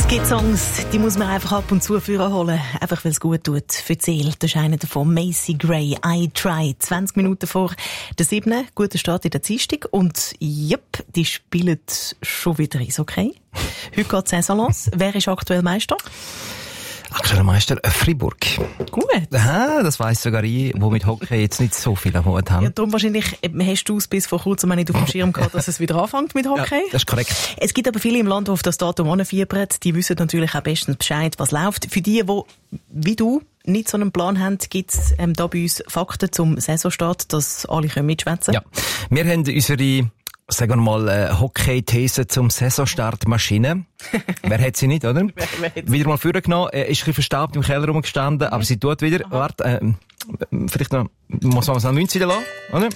Es gibt Songs, die muss man einfach ab und zu holen, einfach weil es gut tut für die Seele. Das ist einer davon, Macy Gray, I Try. 20 Minuten vor der 7. Guter Start in der Dienstag. Und yep, die spielen schon wieder Eishockey. Heute geht die Saison los. Wer ist aktuell Meister? Aktueller Meister Fribourg. Gut. Aha, das weiss sogar ich, wo mit Hockey jetzt nicht so viel am Hut haben. Ja, darum wahrscheinlich hast du es bis vor kurzem nicht auf dem Schirm gehabt, dass es wieder anfängt mit Hockey. Ja, das ist korrekt. Es gibt aber viele im Land, die auf das Datum anfiebern. Die wissen natürlich auch bestens Bescheid, was läuft. Für die wie du, nicht so einen Plan haben, gibt es da bei uns Fakten zum Saisonstart, dass alle mitschwätzen können. Ja, wir haben unsere, sagen wir mal, Hockey-These zum Saisonstart Maschine. Wer hat sie nicht, oder? Wieder mal vorgenommen, ist ein bisschen verstaubt im Keller rumgestanden, aber sie tut wieder. Warte, vielleicht noch, muss man es noch 19 lassen, oder?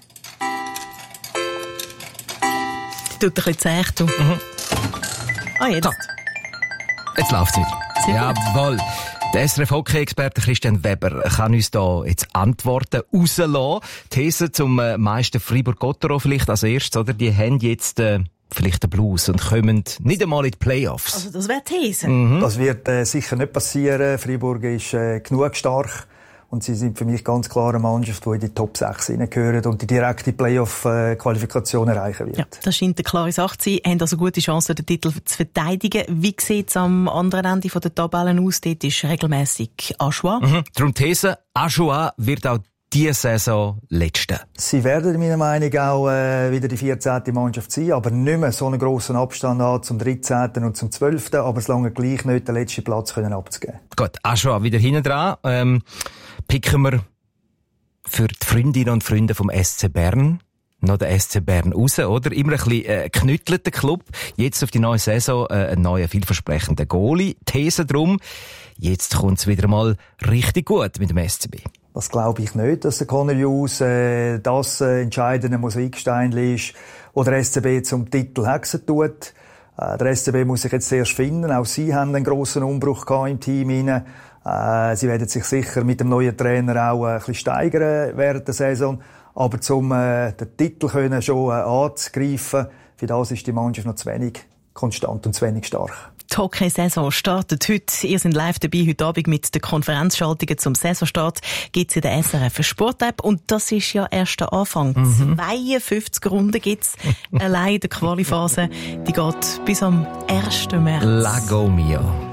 Die tut ein bisschen zäh, du. Ah, jetzt. So. Jetzt läuft's wieder. Sehr gut. Jawohl. Der SRF-Hockey-Experte Christian Weber kann uns da jetzt Antworten rauslassen. These zum Meister Fribourg-Gottero vielleicht als erstes, oder? Die haben jetzt vielleicht den Blues und kommen nicht einmal in die Playoffs. Also das wäre These. Das wird sicher nicht passieren. Fribourg ist genug stark. Und sie sind für mich ganz klar eine Mannschaft, die in die Top 6 hineingehört und die direkte Playoff-Qualifikation erreichen wird. Ja, das scheint eine klare Sache zu sein. Haben also gute Chancen, den Titel zu verteidigen. Wie sieht es am anderen Ende der Tabellen aus? Dort ist regelmässig Ajoie. Darum These, Ajoie wird auch diese Saison Letzte. Sie werden meiner Meinung nach auch wieder die 14. Mannschaft sein, aber nicht mehr so einen grossen Abstand haben zum 13. und zum 12. Aber es lange gleich nicht, den letzten Platz abzugeben. Gut, Ajoie wieder hinten dran. Picken wir für die Freundinnen und Freunde vom SC Bern noch den SC Bern raus, oder? Immer ein bisschen knüttelter Club. Jetzt auf die neue Saison ein neuer, vielversprechender Goalie. These drum, jetzt kommt's wieder mal richtig gut mit dem SCB. Das glaube ich nicht, dass der Conor Hughes das entscheidende Mosaikstein ist, wo der SCB zum Titel hexen tut. Der SCB muss sich jetzt erst finden. Auch sie haben einen grossen Umbruch gehabt im Team hinein. Sie werden sich sicher mit dem neuen Trainer auch ein bisschen steigern während der Saison. Aber um den Titel schon anzugreifen, für das ist die Mannschaft noch zu wenig konstant und zu wenig stark. Die Hockey-Saison startet heute. Ihr seid live dabei heute Abend mit den Konferenzschaltungen zum Saisonstart. Gibt's in der SRF Sport-App. Und das ist ja erst der Anfang. 52 Runden gibt's. Allein in der Qualiphase. Die geht bis am 1. März. Lago Mio.